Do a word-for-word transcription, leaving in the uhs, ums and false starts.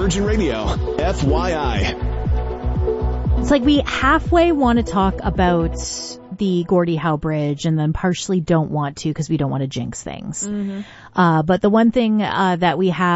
Virgin Radio, F Y I. It's like we halfway want to talk about the Gordie Howe Bridge and then partially don't want to because we don't want to jinx things. Mm-hmm. Uh, but the one thing uh, that we have